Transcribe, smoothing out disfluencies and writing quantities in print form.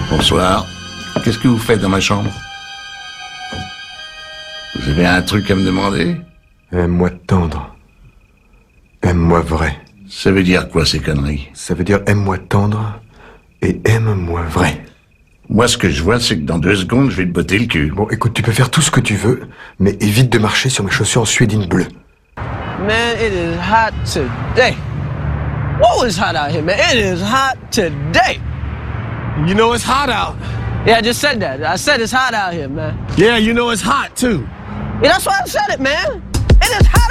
Bonsoir. Qu'est-ce que vous faites dans ma chambre? Vous avez un truc à me demander? Aime-moi tendre. Aime-moi vrai. Ça veut dire quoi, ces conneries? Ça veut dire aime-moi tendre et aime-moi vrai. Moi, ce que je vois, c'est que dans 2 secondes, je vais te botter le cul. Bon, écoute, tu peux faire tout ce que tu veux, mais évite de marcher sur mes chaussures en suédine bleue. Man, it is hot today. Whoa, it's hot out here, man. It is hot today. You know it's hot out. Yeah, I just said that. I said it's hot out here, man. Yeah, you know it's hot too. Yeah, that's why I said it, man. It is hot.